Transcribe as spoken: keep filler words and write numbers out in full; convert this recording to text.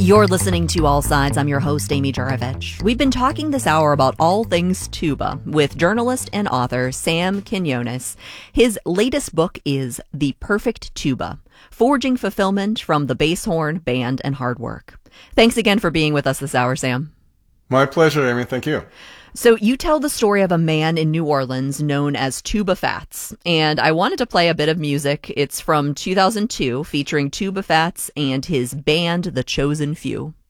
You're listening to All Sides. I'm your host, Amy Juravich. We've been talking this hour about all things tuba with journalist and author Sam Quinones. His latest book is The Perfect Tuba, Forging Fulfillment from the Bass Horn, Band, and Hard Work. Thanks again for being with us this hour, Sam. My pleasure, Amy. Thank you. So you tell the story of a man in New Orleans known as Tuba Fats, and I wanted to play a bit of music. It's from two thousand two, featuring Tuba Fats and his band, The Chosen Few.